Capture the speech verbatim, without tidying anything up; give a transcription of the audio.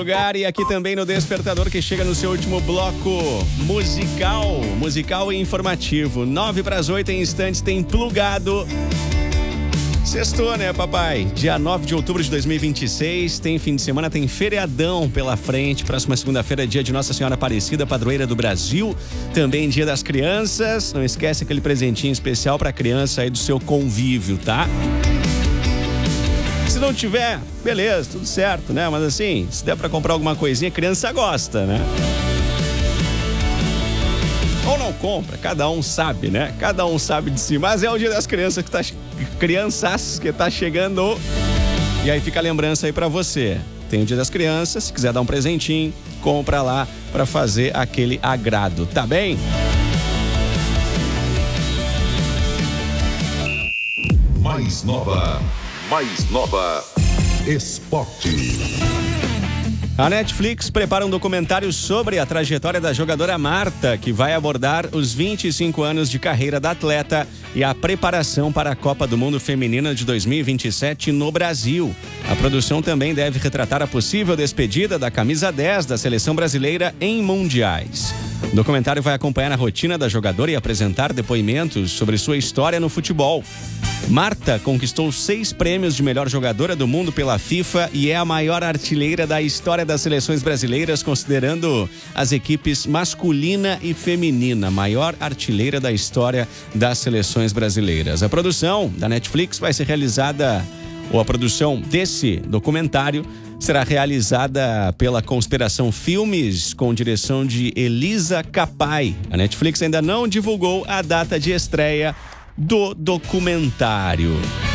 lugar e aqui também no Despertador, que chega no seu último bloco musical, musical e informativo. Nove para as oito em instantes tem Plugado. Sextou, né, papai? Dia nove de outubro de dois mil e vinte e seis, tem fim de semana, tem feriadão pela frente. Próxima segunda-feira é dia de Nossa Senhora Aparecida, padroeira do Brasil. Também dia das crianças. Não esquece aquele presentinho especial pra criança aí do seu convívio, tá? Se não tiver, beleza, tudo certo, né? Mas assim, se der pra comprar alguma coisinha, a criança gosta, né? Ou não compra, cada um sabe, né? Cada um sabe de si. Mas é o dia das crianças que tá... Crianças que tá chegando. E aí fica a lembrança aí pra você. Tem o dia das crianças, se quiser dar um presentinho, compra lá pra fazer aquele agrado, tá bem? Mais nova, mais nova, Esporte. A Netflix prepara um documentário sobre a trajetória da jogadora Marta, que vai abordar os vinte e cinco anos de carreira da atleta e a preparação para a Copa do Mundo Feminina de dois mil e vinte e sete no Brasil. A produção também deve retratar a possível despedida da camisa dez da seleção brasileira em mundiais. O documentário vai acompanhar a rotina da jogadora e apresentar depoimentos sobre sua história no futebol. Marta conquistou seis prêmios de melhor jogadora do mundo pela FIFA e é a maior artilheira da história das seleções brasileiras, considerando as equipes masculina e feminina. Maior artilheira da história das seleções brasileiras. A produção da Netflix vai ser realizada, ou a produção desse documentário será realizada pela Conspiração Filmes, com direção de Elisa Capai. A Netflix ainda não divulgou a data de estreia do documentário.